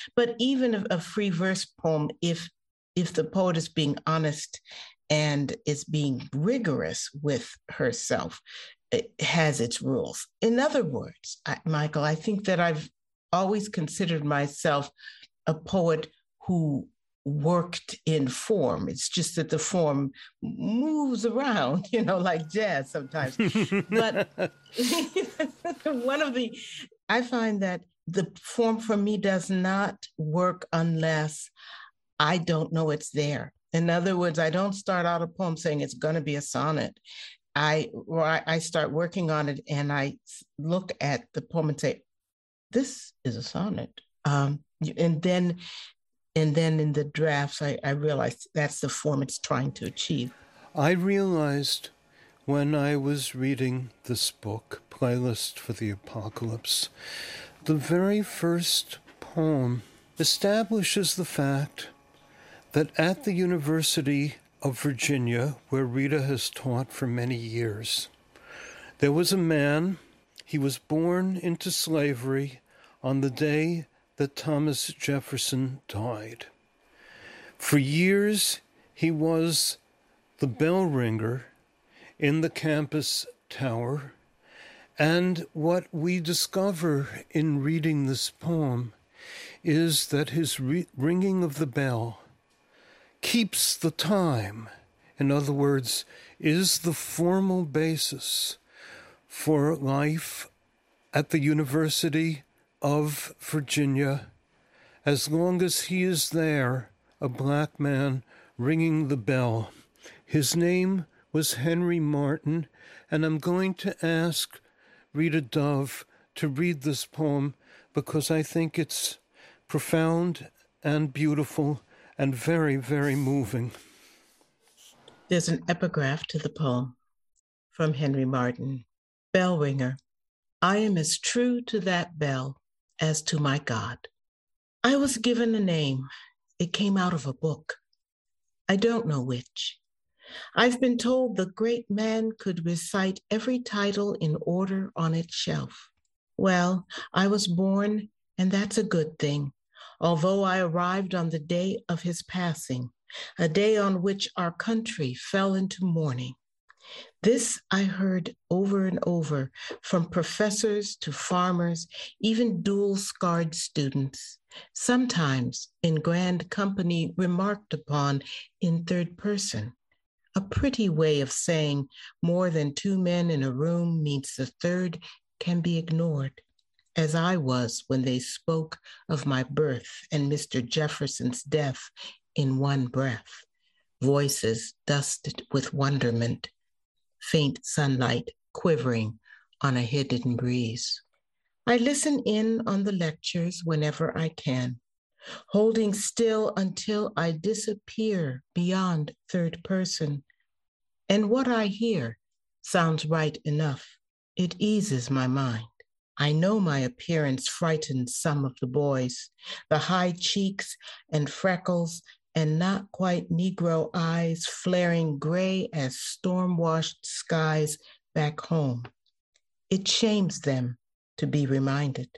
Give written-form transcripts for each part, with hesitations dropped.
But even a free verse poem, if the poet is being honest and is being rigorous with herself, it has its rules. In other words, Michael, I think that I've always considered myself a poet who worked in form. It's just that the form moves around, like jazz sometimes. But I find that the form for me does not work unless I don't know it's there. In other words, I don't start out a poem saying it's going to be a sonnet. I start working on it and I look at the poem and say, this is a sonnet. And then in the drafts, I realized that's the form it's trying to achieve. I realized when I was reading this book, Playlist for the Apocalypse, the very first poem establishes the fact that at the University of Virginia, where Rita has taught for many years, there was a man. He was born into slavery on the day that Thomas Jefferson died. For years, he was the bell ringer in the campus tower. And what we discover in reading this poem is that his ringing of the bell keeps the time. In other words, is the formal basis for life at the University of Virginia, as long as he is there, a black man ringing the bell. His name was Henry Martin, and I'm going to ask Rita Dove to read this poem because I think it's profound and beautiful and very, very moving. There's an epigraph to the poem from Henry Martin. Bell ringer, I am as true to that bell as to my God. I was given a name. It came out of a book. I don't know which. I've been told the great man could recite every title in order on its shelf. Well, I was born, and that's a good thing, although I arrived on the day of his passing, a day on which our country fell into mourning. This I heard over and over from professors to farmers, even dual-scarred students, sometimes in grand company remarked upon in third person. A pretty way of saying more than two men in a room means the third can be ignored, as I was when they spoke of my birth and Mr. Jefferson's death in one breath. Voices dusted with wonderment, faint sunlight quivering on a hidden breeze. I listen in on the lectures whenever I can, holding still until I disappear beyond third person. And what I hear sounds right enough. It eases my mind. I know my appearance frightens some of the boys, the high cheeks and freckles and not quite Negro eyes flaring gray as storm-washed skies back home. It shames them to be reminded.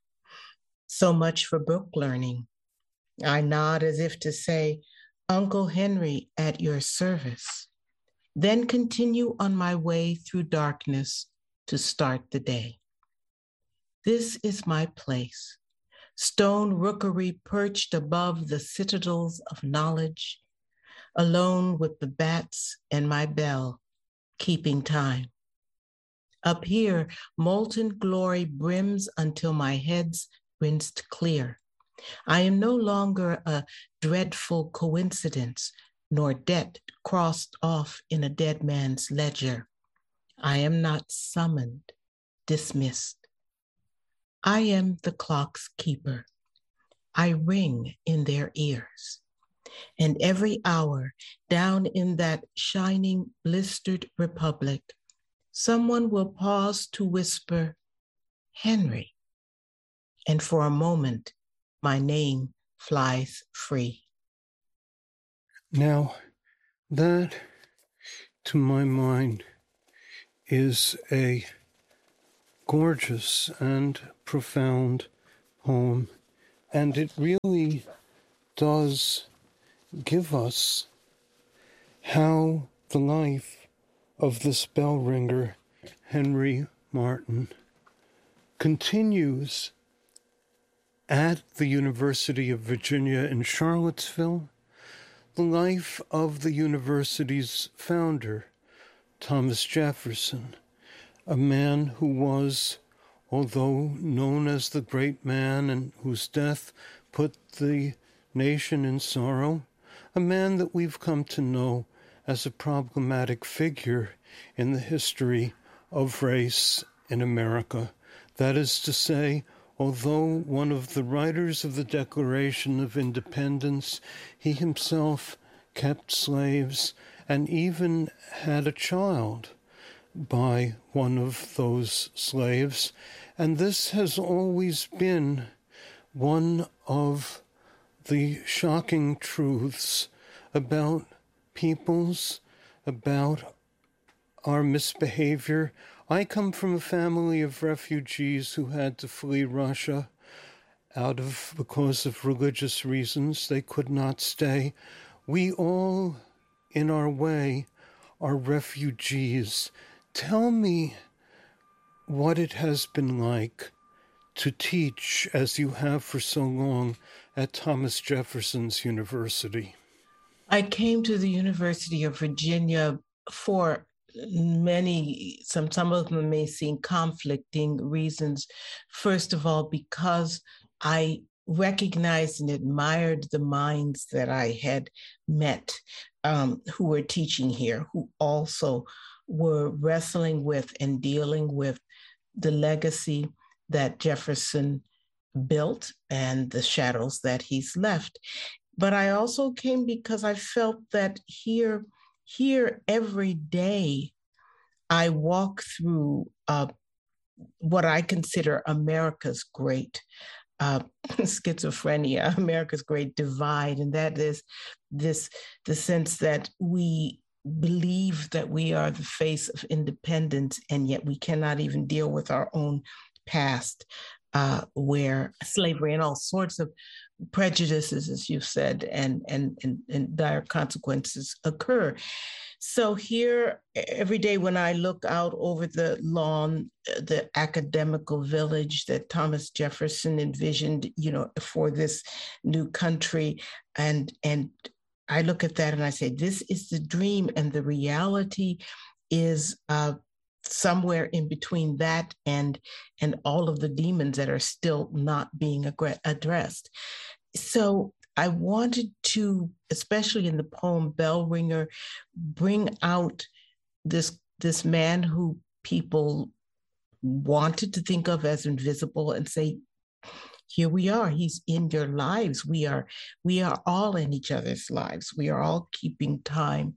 So much for book learning. I nod as if to say, Uncle Henry at your service, then continue on my way through darkness to start the day. This is my place, stone rookery perched above the citadels of knowledge, alone with the bats and my bell, keeping time. Up here, molten glory brims until my head's rinsed clear. I am no longer a dreadful coincidence, nor debt crossed off in a dead man's ledger. I am not summoned, dismissed. I am the clock's keeper. I ring in their ears. And every hour, down in that shining, blistered republic, someone will pause to whisper, Henry. And for a moment, my name flies free. Now, that, to my mind, is a gorgeous and profound poem. And it really does give us how the life of this bell ringer, Henry Martyn, continues at the University of Virginia in Charlottesville, the life of the university's founder, Thomas Jefferson, a man who was, although known as the great man and whose death put the nation in sorrow, a man that we've come to know as a problematic figure in the history of race in America. That is to say, although one of the writers of the Declaration of Independence, he himself kept slaves and even had a child by one of those slaves. And this has always been one of the shocking truths about peoples, about our misbehavior. I come from a family of refugees who had to flee Russia because of religious reasons. They could not stay. We all, in our way, are refugees. Tell me what it has been like to teach, as you have for so long, at Thomas Jefferson's University. I came to the University of Virginia for some of them may seem conflicting reasons. First of all, because I recognized and admired the minds that I had met who were teaching here, who also were wrestling with and dealing with the legacy that Jefferson built and the shadows that he's left. But I also came because I felt that here every day I walk through what I consider America's great schizophrenia, America's great divide, and that is the sense that we believe that we are the face of independence, and yet we cannot even deal with our own past, where slavery and all sorts of prejudices, as you've said, and dire consequences occur. So here, every day when I look out over the lawn, the academical village that Thomas Jefferson envisioned, for this new country, and I look at that and I say, this is the dream, and the reality is somewhere in between that and all of the demons that are still not being addressed. So I wanted to, especially in the poem Bell Ringer, bring out this man who people wanted to think of as invisible and say, here we are, he's in your lives. We are all in each other's lives. We are all keeping time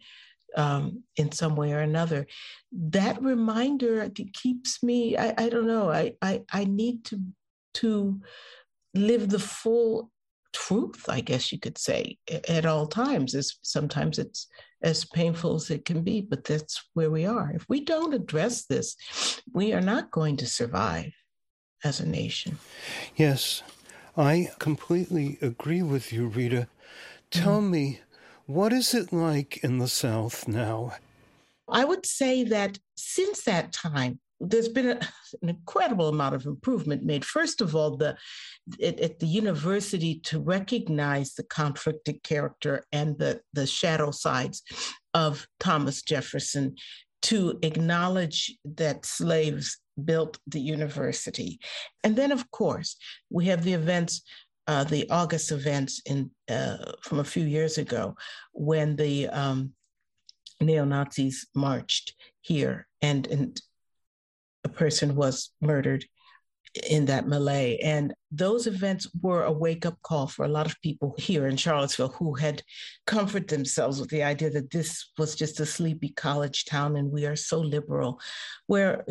in some way or another. That reminder keeps me, I don't know, I need to live the full truth, I guess you could say, at all times. Sometimes it's as painful as it can be, but that's where we are. If we don't address this, we are not going to survive as a nation. Yes, I completely agree with you, Rita. Tell me, what is it like in the South now? I would say that since that time, there's been an incredible amount of improvement made. First of all, at the university, to recognize the conflicted character and the shadow sides of Thomas Jefferson, to acknowledge that slaves built the university. And then, of course, we have the events, the August events from a few years ago, when the neo-Nazis marched here and a person was murdered in that melee. And those events were a wake-up call for a lot of people here in Charlottesville who had comforted themselves with the idea that this was just a sleepy college town and we are so liberal, where,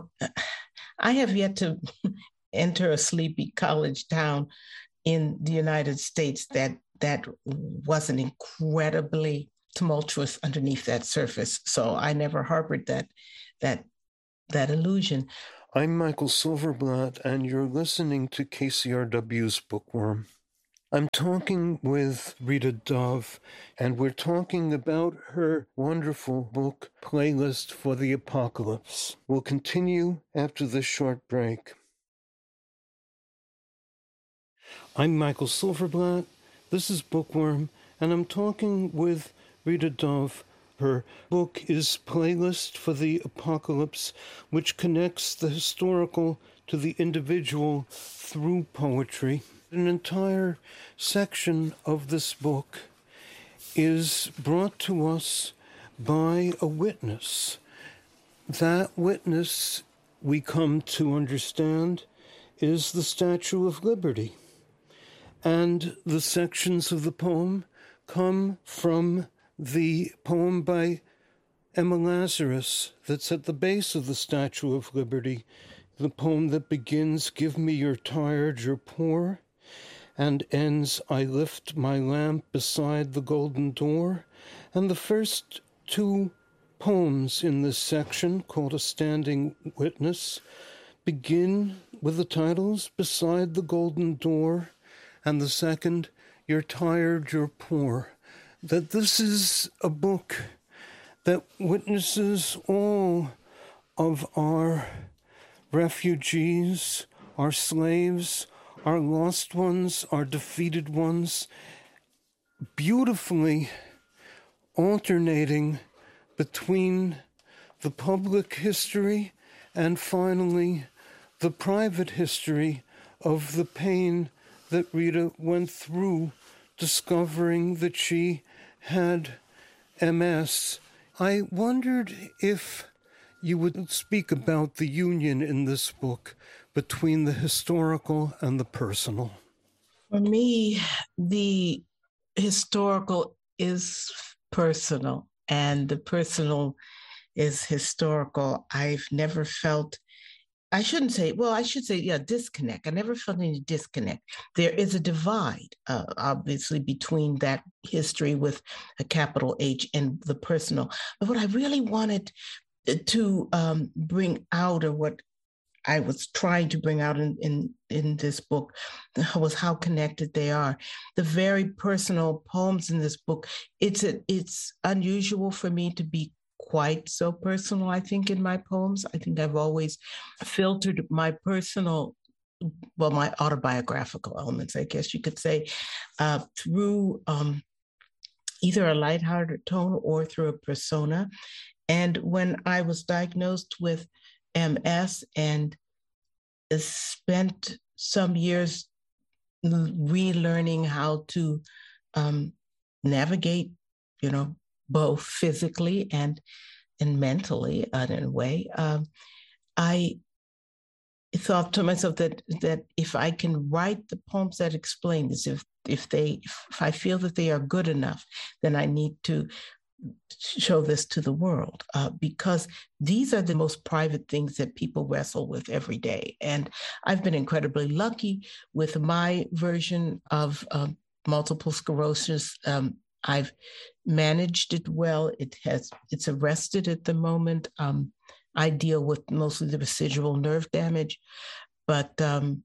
I have yet to enter a sleepy college town in the United States that wasn't incredibly tumultuous underneath that surface. So I never harbored that illusion. I'm Michael Silverblatt, and you're listening to KCRW's Bookworm. I'm talking with Rita Dove, and we're talking about her wonderful book, Playlist for the Apocalypse. We'll continue after this short break. I'm Michael Silverblatt. This is Bookworm, and I'm talking with Rita Dove. Her book is Playlist for the Apocalypse, which connects the historical to the individual through poetry. An entire section of this book is brought to us by a witness. That witness, we come to understand, is the Statue of Liberty. And the sections of the poem come from the poem by Emma Lazarus that's at the base of the Statue of Liberty, the poem that begins, "Give me your tired, your poor," and ends, "I lift my lamp beside the golden door." And the first two poems in this section, called A Standing Witness, begin with the titles, "Beside the Golden Door," and the second, "You're tired, you're poor." That this is a book that witnesses all of our refugees, our slaves, our lost ones, our defeated ones, beautifully alternating between the public history and finally the private history of the pain that Rita went through discovering that she had MS. I wondered if you would speak about the union in this book between the historical and the personal. For me, the historical is personal and the personal is historical. I've never felt, I should say, disconnect. I never felt any disconnect. There is a divide, obviously, between that history with a capital H and the personal. But what I really wanted to bring out, or what I was trying to bring out in this book, was how connected they are. The very personal poems in this book. It's unusual for me to be quite so personal, I think, in my poems. I think I've always filtered my personal, well, my autobiographical elements, I guess you could say, through either a lighthearted tone or through a persona. And when I was diagnosed with MS and spent some years relearning how to navigate, both physically and mentally in a way, I thought to myself that if I can write the poems that explain this, if I feel that they are good enough, then I need to show this to the world, because these are the most private things that people wrestle with every day. And I've been incredibly lucky with my version of multiple sclerosis. I've managed it well. It's arrested at the moment. I deal with mostly the residual nerve damage, but the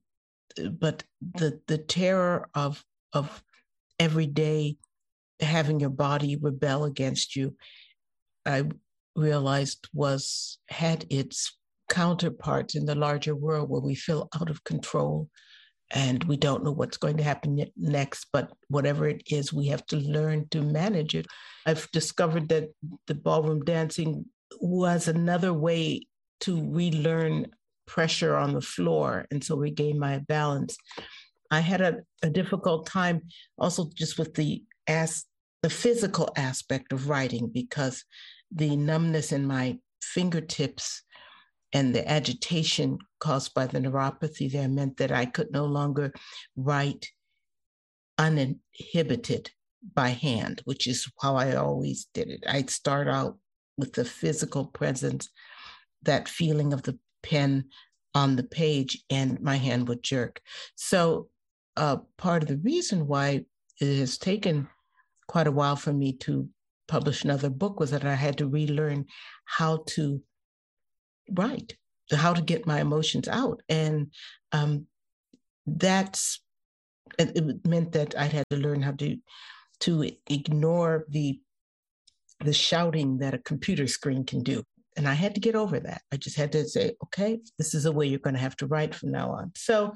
terror of every day having your body rebel against you, I realized had its counterparts in the larger world, where we feel out of control and we don't know what's going to happen next, but whatever it is, we have to learn to manage it. I've discovered that the ballroom dancing was another way to relearn pressure on the floor and so regain my balance. I had a difficult time also just with the physical aspect of writing, because the numbness in my fingertips and the agitation caused by the neuropathy there meant that I could no longer write uninhibited by hand, which is how I always did it. I'd start out with the physical presence, that feeling of the pen on the page, and my hand would jerk. So part of the reason why it has taken quite a while for me to publish another book was that I had to relearn how to write, how to get my emotions out. And that's It meant that I had to learn how to ignore the shouting that a computer screen can do. And I had to get over that. I just had to say, okay, this is the way you're going to have to write from now on. So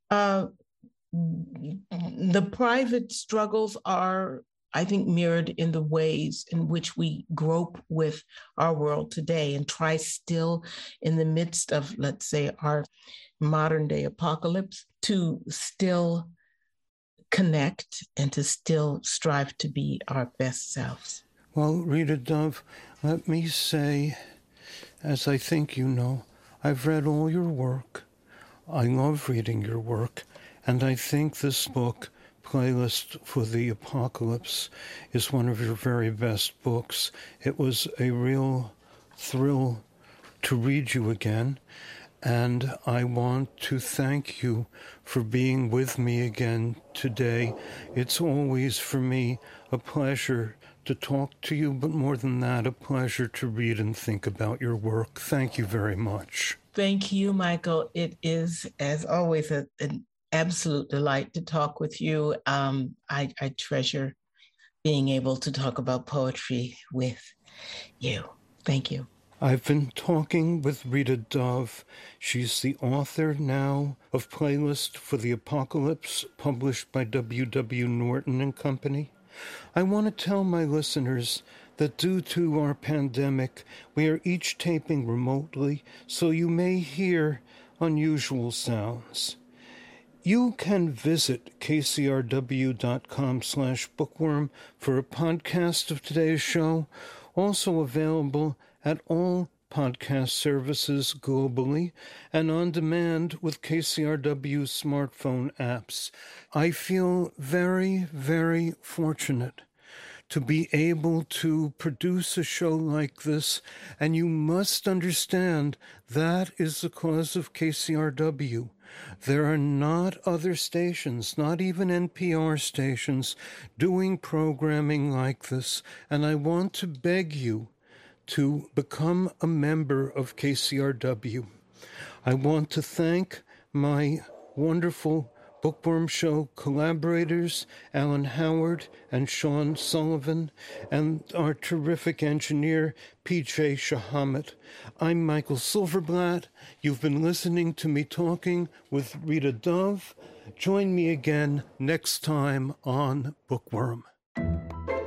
the private struggles are, I think, mirrored in the ways in which we grope with our world today and try still in the midst of, let's say, our modern day apocalypse to still connect and to still strive to be our best selves. Well, Rita Dove, let me say, as I think you know, I've read all your work. I love reading your work, and I think this book, Playlist for the Apocalypse, is one of your very best books. It was a real thrill to read you again, and I want to thank you for being with me again today. It's always, for me, a pleasure to talk to you, but more than that, a pleasure to read and think about your work. Thank you very much. Thank you, Michael. It is, as always, an absolute delight to talk with you. I treasure being able to talk about poetry with you. Thank you. I've been talking with Rita Dove. She's the author now of Playlist for the Apocalypse, published by W.W. Norton and Company. I want to tell my listeners that due to our pandemic, we are each taping remotely, so you may hear unusual sounds. You can visit kcrw.com/bookworm for a podcast of today's show, also available at all podcast services globally and on demand with KCRW smartphone apps. I feel very, very fortunate to be able to produce a show like this, and you must understand that is the cause of KCRW. There are not other stations, not even NPR stations, doing programming like this, and I want to beg you to become a member of KCRW. I want to thank my wonderful Bookworm Show collaborators, Alan Howard and Sean Sullivan, and our terrific engineer, P.J. Shahamet. I'm Michael Silverblatt. You've been listening to me talking with Rita Dove. Join me again next time on Bookworm.